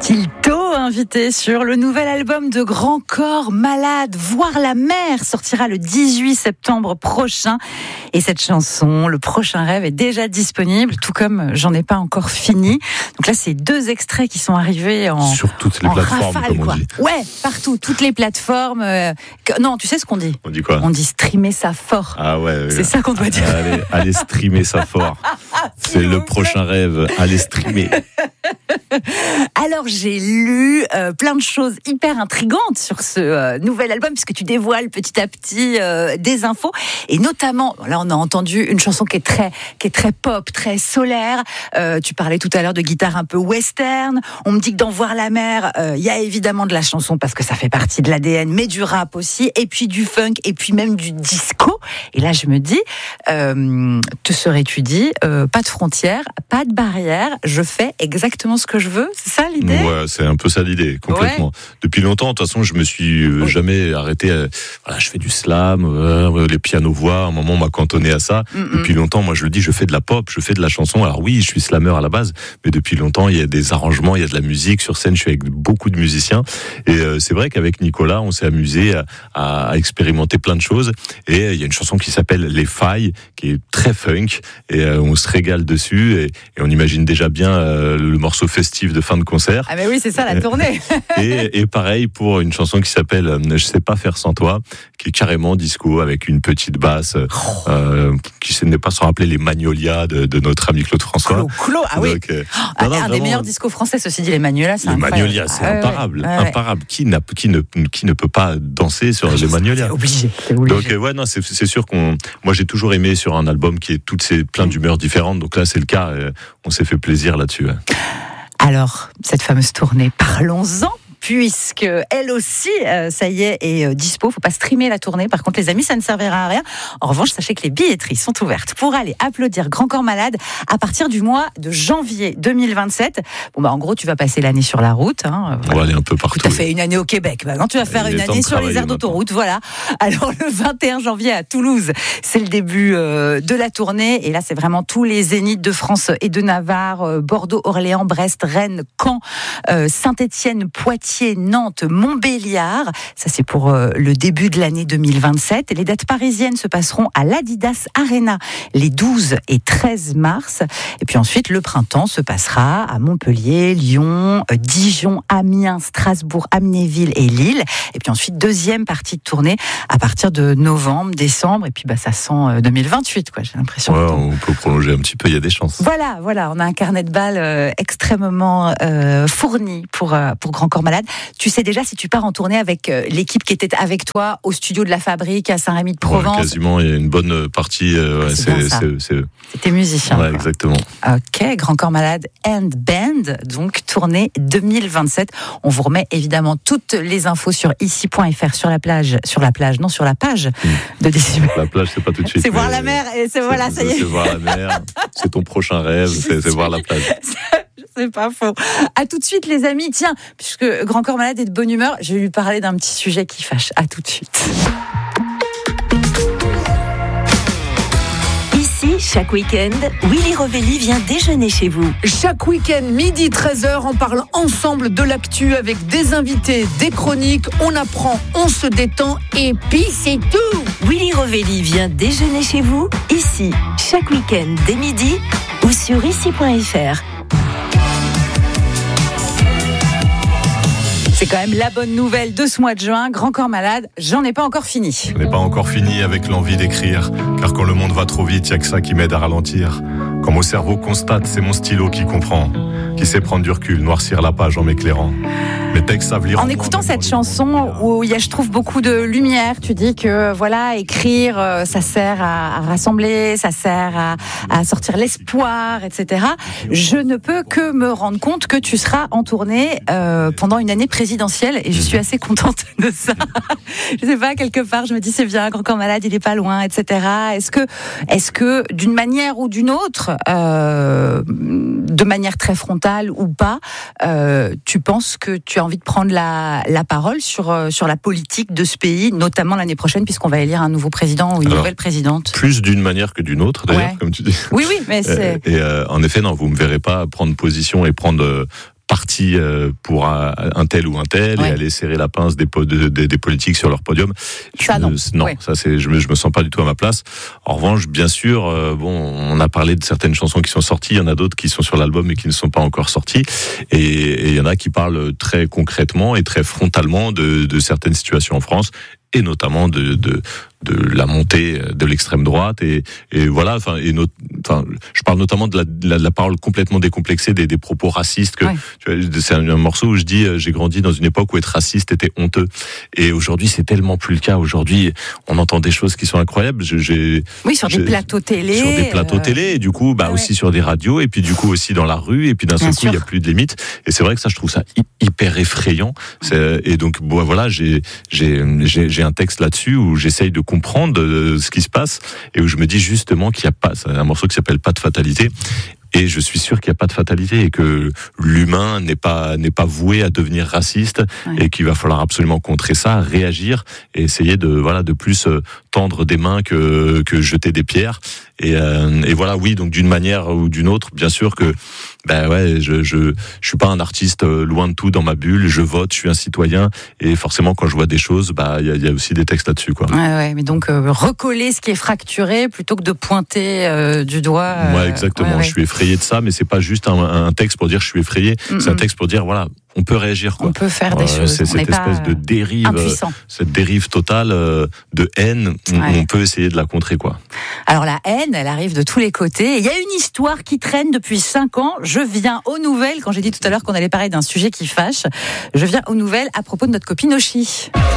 Kilto, invité sur le nouvel album de Grand Corps Malade, Voir la mer, sortira le 18 septembre prochain. Et cette chanson, Le prochain rêve, est déjà disponible, tout comme J'en ai pas encore fini. Donc là, c'est 2 extraits qui sont arrivés sur toutes les plateformes, rafale, comme on dit. Ouais, partout, toutes les plateformes. Non, tu sais ce qu'on dit ? On dit quoi ? On dit streamer ça fort. Ah ouais. C'est ça qu'on doit dire. Allez streamer ça fort. C'est le prochain rêve. Allez streamer. Alors j'ai lu plein de choses hyper intrigantes sur ce nouvel album, puisque tu dévoiles petit à petit des infos, et notamment là on a entendu une chanson qui est très pop, très solaire. Tu parlais tout à l'heure de guitare un peu western. On me dit que dans Voir la mer, il y a évidemment de la chanson parce que ça fait partie de l'ADN, mais du rap aussi, et puis du funk, et puis même du disco. Et là je me dis, te serais-tu dit, pas de frontières, pas de barrières, je fais exactement ce que je veux, c'est ça l'idée ? Ouais, c'est un peu ça l'idée, complètement. Ouais. Depuis longtemps, de toute façon, je me suis jamais arrêté. Voilà, je fais du slam, les pianos-voix. À un moment, on m'a cantonné à ça. Depuis longtemps, moi, je le dis, je fais de la pop, je fais de la chanson. Alors oui, je suis slameur à la base, mais depuis longtemps, il y a des arrangements, il y a de la musique sur scène. Je suis avec beaucoup de musiciens, et c'est vrai qu'avec Nicolas, on s'est amusé à expérimenter plein de choses. Et il y a une chanson qui s'appelle Les Failles, qui est très funk, et on se régale dessus, et on imagine déjà bien le morceau festif de fin de concert. Ah mais oui, c'est ça la tournée. et pareil pour une chanson qui s'appelle Je sais pas faire sans toi, qui est carrément disco avec une petite basse qui n'est pas sans rappeler les Magnolias de notre ami Claude François. Claude, ah oui. Donc, un des meilleurs discos français, ceci dit, les Magnolias, c'est incroyable. Les Magnolias, c'est imparable, imparable. Qui ne peut pas danser sur les Magnolias ? C'est obligé. Donc non, c'est sûr moi j'ai toujours aimé sur un album qui est plein d'humeurs différentes. Donc là c'est le cas. On s'est fait plaisir là-dessus. Alors, cette fameuse tournée, parlons-en, puisque elle aussi, ça y est dispo. Faut pas streamer la tournée. Par contre, les amis, ça ne servira à rien. En revanche, sachez que les billetteries sont ouvertes pour aller applaudir Grand Corps Malade à partir du mois de janvier 2027. Bon, en gros, tu vas passer l'année sur la route. Voilà. On va aller un peu partout. Tu as fait une année au Québec. Maintenant, tu vas faire une année sur les aires d'autoroute. Voilà. Alors, le 21 janvier à Toulouse, c'est le début de la tournée. Et là, c'est vraiment tous les zéniths de France et de Navarre, Bordeaux, Orléans, Brest, Rennes, Caen, Saint-Étienne, Poitiers, Nantes, Montbéliard. Ça, c'est pour le début de l'année 2027. Et les dates parisiennes se passeront à l'Adidas Arena les 12 et 13 mars. Et puis ensuite, le printemps se passera à Montpellier, Lyon, Dijon, Amiens, Strasbourg, Amnéville et Lille. Et puis ensuite, deuxième partie de tournée à partir de novembre, décembre. Et puis, ça sent 2028, quoi, j'ai l'impression. Ouais, on peut prolonger un petit peu, il y a des chances. Voilà, on a un carnet de balles extrêmement fourni pour Grand Corps Malade. Tu sais déjà si tu pars en tournée avec l'équipe qui était avec toi au studio de la Fabrique à Saint-Rémy-de-Provence. Quasiment, il y a une bonne partie. C'est tes musiciens. Ouais, exactement. Ok, Grand Corps Malade and Band, donc tournée 2027. On vous remet évidemment toutes les infos sur ici.fr, sur la page de Décibel. La plage, c'est pas tout de suite. C'est voir la mer, et ça y est. C'est voir la mer, c'est ton prochain rêve, c'est voir la plage. C'est pas faux. À tout de suite, les amis. Tiens, puisque Grand Corps Malade est de bonne humeur, je vais lui parler d'un petit sujet qui fâche. À tout de suite. Ici, chaque week-end, Willy Rovelli vient déjeuner chez vous. Chaque week-end, midi 13h, on parle ensemble de l'actu avec des invités, des chroniques, on apprend, on se détend et puis c'est tout. Willy Rovelli vient déjeuner chez vous, ici, chaque week-end dès midi ou sur ici.fr. C'est quand même la bonne nouvelle de ce mois de juin. Grand Corps Malade, j'en ai pas encore fini. Je n'ai pas encore fini avec l'envie d'écrire, car quand le monde va trop vite, il n'y a que ça qui m'aide à ralentir. Quand mon cerveau constate, c'est mon stylo qui comprend, qui sait prendre du recul, noircir la page en m'éclairant. Mes textes savent lire. En écoutant cette chanson où il y a, je trouve, beaucoup de lumière, tu dis que voilà, écrire, ça sert à rassembler, ça sert à sortir l'espoir, etc. Je ne peux que me rendre compte que tu seras en tournée pendant une année présidentielle, et je suis assez contente de ça. Je sais pas, quelque part, je me dis c'est bien, Grand Corps Malade, il est pas loin, etc. Est-ce que d'une manière ou d'une autre, de manière très frontale ou pas, tu penses que tu as envie de prendre la parole sur la politique de ce pays, notamment l'année prochaine, puisqu'on va élire un nouveau président ou une nouvelle présidente? Plus d'une manière que d'une autre, d'ailleurs, comme tu dis. Oui, mais c'est... En effet, non, vous me verrez pas prendre position et prendre parti pour un tel ou un tel et aller serrer la pince des politiques sur leur podium. Je me sens pas du tout à ma place. En revanche, bien sûr, on a parlé de certaines chansons qui sont sorties, il y en a d'autres qui sont sur l'album et qui ne sont pas encore sorties, et il y en a qui parlent très concrètement et très frontalement de certaines situations en France, et notamment de la montée de l'extrême droite et voilà. Je parle notamment de la parole complètement décomplexée des propos racistes. Tu vois, c'est un morceau où je dis j'ai grandi dans une époque où être raciste était honteux. Et aujourd'hui, c'est tellement plus le cas. Aujourd'hui, on entend des choses qui sont incroyables. Sur des plateaux télé. Sur des plateaux télé, et du coup, aussi sur des radios, et puis du coup aussi dans la rue, et puis d'un seul coup, il n'y a plus de limite. Et c'est vrai que ça, je trouve ça hyper effrayant. Et donc, voilà, j'ai un texte là-dessus où j'essaye de comprendre ce qui se passe et où je me dis justement qu'il n'y a pas, c'est un morceau qui s'appelle Pas de fatalité. Et je suis sûr qu'il n'y a pas de fatalité et que l'humain n'est pas voué à devenir raciste et qu'il va falloir absolument contrer ça, réagir et essayer de plus tendre des mains que jeter des pierres. Et voilà, oui, donc d'une manière ou d'une autre, bien sûr que je suis pas un artiste loin de tout dans ma bulle, je vote, je suis un citoyen et forcément quand je vois des choses, il y a aussi des textes là-dessus, quoi. Mais donc recoller ce qui est fracturé plutôt que de pointer du doigt. Exactement. Je suis effrayé de ça, mais c'est pas juste un texte pour dire je suis effrayé, c'est un texte pour dire voilà, on peut réagir, quoi. On peut faire des choses. C'est cette espèce de dérive, cette dérive totale de haine. On peut essayer de la contrer, quoi. Alors la haine, elle arrive de tous les côtés. Il y a une histoire qui traîne depuis 5 ans. Je viens aux nouvelles. Quand j'ai dit tout à l'heure qu'on allait parler d'un sujet qui fâche, je viens aux nouvelles à propos de notre copine Oshi.